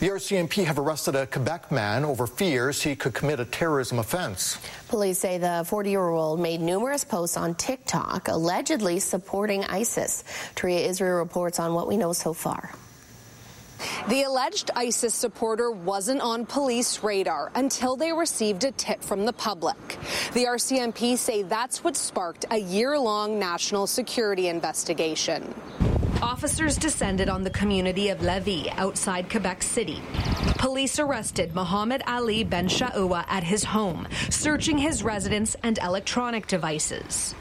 The RCMP have arrested a Quebec man over fears he could commit a terrorism offense. Police say the 40-year-old made numerous posts on TikTok allegedly supporting ISIS. Taria Israel reports on what we know so far. The alleged ISIS supporter wasn't on police radar until they received a tip from the public. The RCMP say that's what sparked a year-long national security investigation. Officers descended on the community of Lévis outside Quebec City. Police arrested Mohammed Ali Ben Shaoua at his home, searching his residence and electronic devices.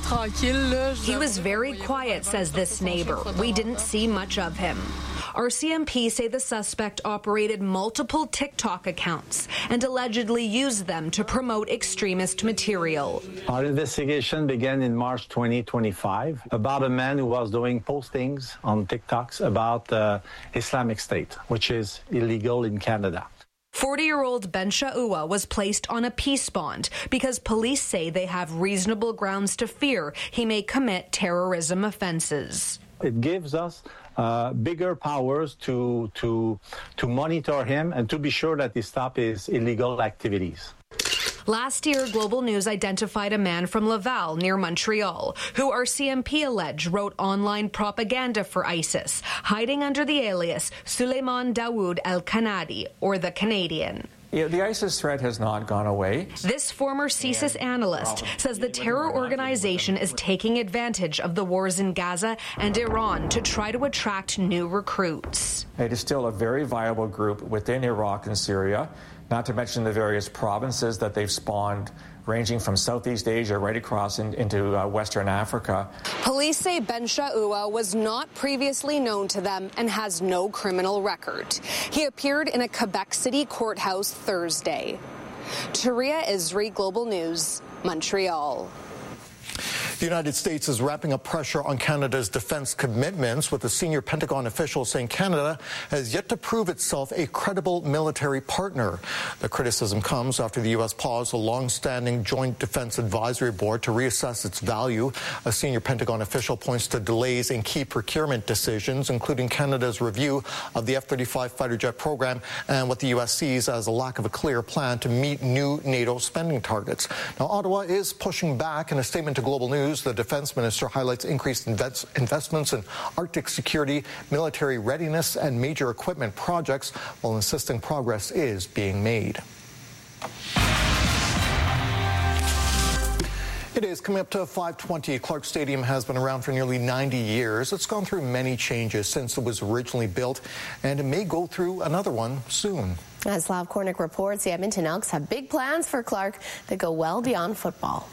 He was very quiet, says this neighbor. We didn't see much of him. RCMP say the suspect operated multiple TikTok accounts and allegedly used them to promote extremist material. Our investigation began in March 2025 about a man who was doing postings on TikToks about Islamic State, which is illegal in Canada. 40-year-old Ben Shaoua was placed on a peace bond because police say they have reasonable grounds to fear he may commit terrorism offenses. It gives us bigger powers to monitor him and to be sure that he stops his illegal activities. Last year, Global News identified a man from Laval near Montreal who RCMP allege wrote online propaganda for ISIS, hiding under the alias Suleiman Dawood El-Kanadi, or the Canadian. Yeah, the ISIS threat has not gone away. This former CSIS analyst says the terror organization is taking advantage of the wars in Gaza and Iran to try to attract new recruits. It is still a very viable group within Iraq and Syria, not to mention the various provinces that they've spawned, ranging from Southeast Asia right across into Western Africa. Police say Ben Shaoua was not previously known to them and has no criminal record. He appeared in a Quebec City courthouse Thursday. Taria Israel, Global News, Montreal. The United States is wrapping up pressure on Canada's defense commitments, with a senior Pentagon official saying Canada has yet to prove itself a credible military partner. The criticism comes after the U.S. paused a long-standing Joint Defense Advisory Board to reassess its value. A senior Pentagon official points to delays in key procurement decisions, including Canada's review of the F-35 fighter jet program and what the U.S. sees as a lack of a clear plan to meet new NATO spending targets. Now, Ottawa is pushing back. In a statement to Global News, the defense minister highlights increased investments in Arctic security, military readiness, and major equipment projects, while insisting progress is being made. It is coming up to 5:20. Clark Stadium has been around for nearly 90 years. It's gone through many changes since it was originally built, and it may go through another one soon. As Slav Kornick reports, the Edmonton Elks have big plans for Clark that go well beyond football.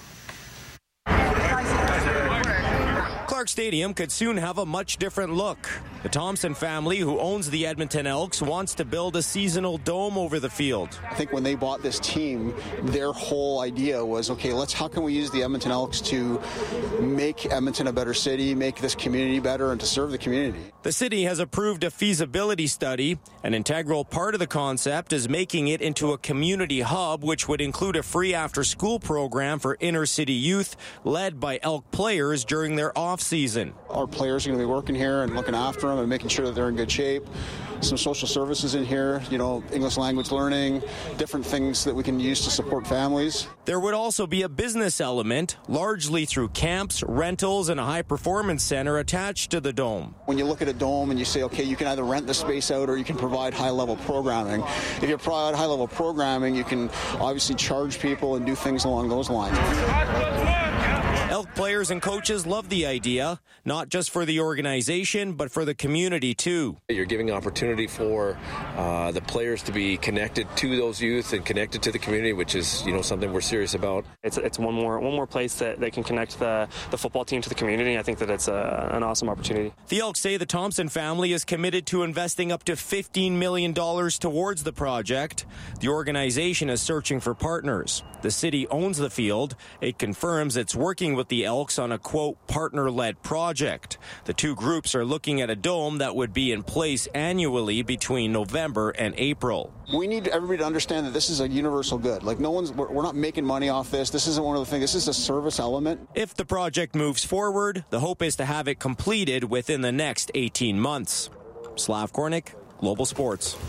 Clark Stadium could soon have a much different look. The Thompson family, who owns the Edmonton Elks, wants to build a seasonal dome over the field. I think when they bought this team, their whole idea was, okay, how can we use the Edmonton Elks to make Edmonton a better city, make this community better, and to serve the community. The city has approved a feasibility study. An integral part of the concept is making it into a community hub, which would include a free after-school program for inner-city youth led by Elk players during their off-season. Our players are going to be working here and looking after them and making sure that they're in good shape. Some social services in here, English language learning, different things that we can use to support families. There would also be a business element, largely through camps, rentals, and a high-performance center attached to the dome. When you look at a dome and you say, okay, you can either rent the space out or you can provide high-level programming. If you provide high-level programming, you can obviously charge people and do things along those lines. Elk players and coaches love the idea, not just for the organization, but for the community, too. You're giving opportunity for the players to be connected to those youth and connected to the community, which is, something we're serious about. It's one more place that can connect the football team to the community. I think that it's an awesome opportunity. The Elks say the Thompson family is committed to investing up to $15 million towards the project. The organization is searching for partners. The city owns the field. It confirms it's working with the Elks on a, quote, partner-led project. The two groups are looking at a dome that would be in place annually between November and April. We need everybody to understand that this is a universal good. We're not making money off this. This isn't one of the things. This is a service element. If the project moves forward, the hope is to have it completed within the next 18 months. Slav Kornick, Global Sports.